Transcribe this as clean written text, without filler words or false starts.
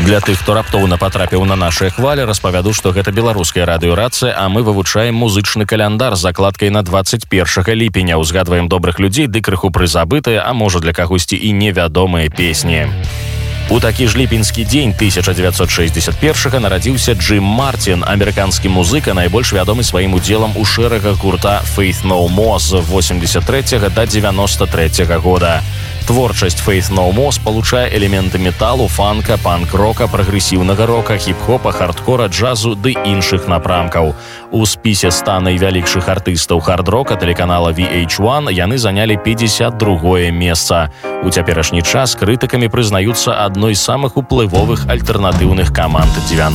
Для тых, хто раптоўна патрапіў на нашыя хвалі, распавяду, што гэта беларуская радыёрацыя, а мы вывучаем музычны каляндар з закладкай на 21 ліпеня. Узгадваем добрых людзей, ды крыху прызабытыя, а можа для кагосьці і невядомыя песні. У такі ж ліпеньскі дзень 1961 нарадзіўся Джим Мартин, амерыканскі музыка, найбольш вядомы сваім удзелам у шэрагах гурта Faith No More з 83 да 93 года. Творчасць Faith No More спалучае элементы металу, фанка, панк-рока, прагрэсіўнага рока, хіп-хопа, хардкора, джазу ды іншых напрамкаў. У спісе 100 найвялікшых артыстаў хард-рока тэлеканала VH1 яны занялі 52-е месца. У цяперашні час крытыкамі прызнаюцца адной з самых уплывовых альтэрнатыўных каманд 90-х.